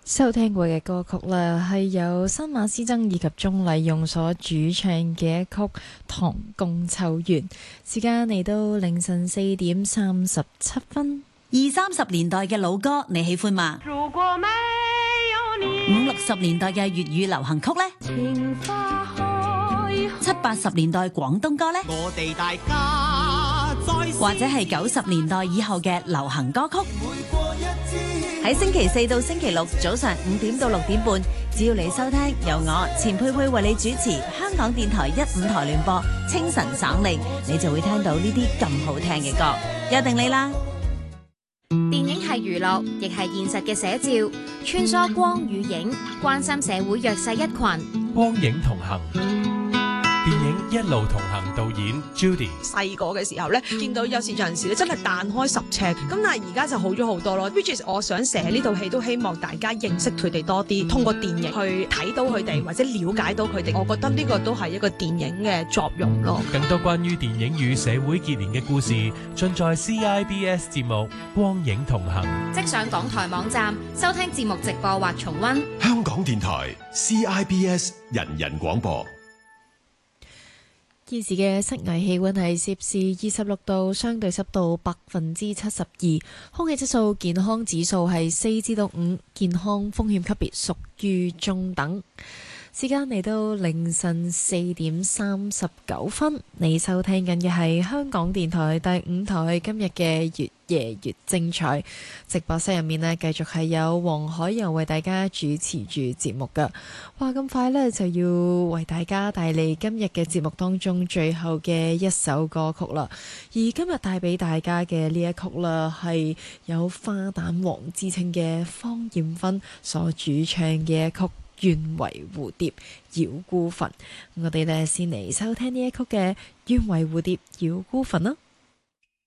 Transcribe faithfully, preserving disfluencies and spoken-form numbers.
收聽過嘅歌曲啦，係由新馬師曾以及鐘麗蓉所主唱嘅一曲《唐宮秋月》。時間嚟到凌晨四點三十七分。 二三十年代嘅老歌你喜歡嗎？ 如果沒有你， 五六十年代嘅粵語流行曲呢？ 情花開， 七八十年代廣東歌呢？ 我哋大家再或者係九十年代以後嘅流行歌曲？ 每過一天喺星期四到星期六早上五點到六點半，只要你收聽由我錢佩佩為你主持香港電台一五台聯播清晨省令，你就會聽到呢啲咁好聽嘅歌，約定你啦！ 電影係娛樂，亦係現實嘅寫照，穿梭光與影，關心社會弱勢一群。 光影同行，電影一路同行導演 Judy。 細個嘅時候咧，見到有視障人士咧，真係彈開十尺。咁但係而家就好咗好多咯。Which is 我想寫呢套戲都希望大家認識佢哋多啲，通過電影去睇到佢哋或者了解到佢哋。我覺得呢個都係一個電影嘅作用咯。 更多關於電影與社會結連嘅故事，盡在 C I B S 節目《光影同行》。 即上港台網站收聽節目直播或重溫。 香港電台 C I B S 人人廣播。 現時嘅室外氣溫係攝氏二十六度，相對濕度百分之七十二，空氣質素健康指數係四至到五，健康風險級別屬於中等。時間嚟到凌晨四點三十九分，你收聽緊嘅係香港電台第五台今日嘅越夜越精彩。直播室入面呢，繼續係有黃海洋為大家主持住節目噶。哇，咁快呢，就要為大家帶嚟今日嘅節目當中最後嘅一首歌曲啦。而今日帶俾大家嘅呢一曲啦，係有花旦王之稱嘅方艷芬所主唱嘅一曲願為蝴蝶繞孤墳。我哋呢先嚟收聽呢一曲嘅願為蝴蝶繞孤墳啦。